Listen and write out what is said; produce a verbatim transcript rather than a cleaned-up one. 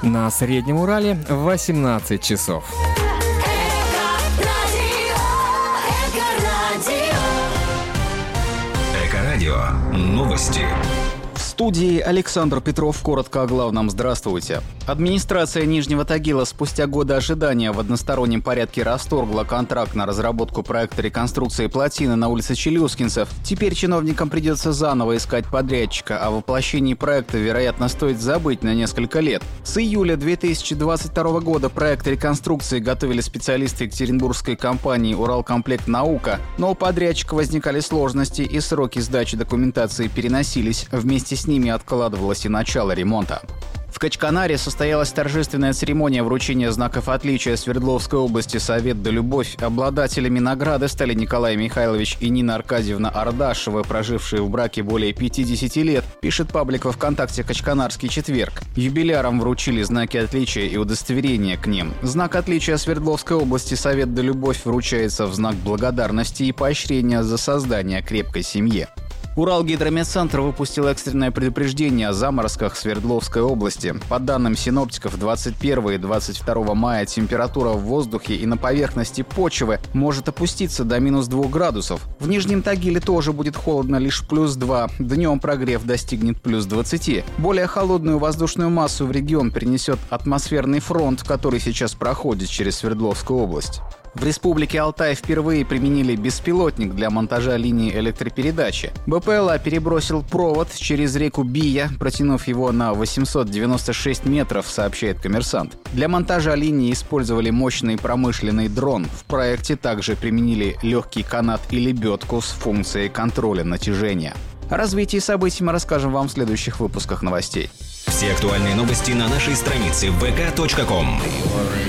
На Среднем Урале восемнадцать часов. Эко-радио. Новости. В студии Александр Петров. Коротко о главном. Здравствуйте. Администрация Нижнего Тагила спустя годы ожидания в одностороннем порядке расторгла контракт на разработку проекта реконструкции плотины на улице Челюскинцев. Теперь чиновникам придется заново искать подрядчика. О воплощении проекта, вероятно, стоит забыть на несколько лет. С июля две тысячи двадцать второго года проект реконструкции готовили специалисты екатеринбургской компании «Уралкомплект Наука», но у подрядчика возникали сложности и сроки сдачи документации переносились. Вместе с ними откладывалось и начало ремонта. В Качканаре состоялась торжественная церемония вручения знаков отличия Свердловской области «Совет да любовь». Обладателями награды стали Николай Михайлович и Нина Аркадьевна Ардашева, прожившие в браке более пятидесяти лет, пишет паблик во ВКонтакте «Качканарский четверг». Юбилярам вручили знаки отличия и удостоверения к ним. Знак отличия Свердловской области «Совет да любовь» вручается в знак благодарности и поощрения за создание крепкой семьи. Уралгидрометцентр выпустил экстренное предупреждение о заморозках в Свердловской области. По данным синоптиков, двадцать первого и двадцать второго мая температура в воздухе и на поверхности почвы может опуститься до минус двух градусов. В Нижнем Тагиле тоже будет холодно, лишь плюс два. Днем прогрев достигнет плюс двадцати. Более холодную воздушную массу в регион принесет атмосферный фронт, который сейчас проходит через Свердловскую область. В Республике Алтай впервые применили беспилотник для монтажа линии электропередачи. БПЛА перебросил провод через реку Бия, протянув его на восемьсот девяносто шесть метров, сообщает «Коммерсант». Для монтажа линии использовали мощный промышленный дрон. В проекте также применили легкий канат и лебедку с функцией контроля натяжения. О развитии событий мы расскажем вам в следующих выпусках новостей. Все актуальные новости на нашей странице вэ ка точка ком.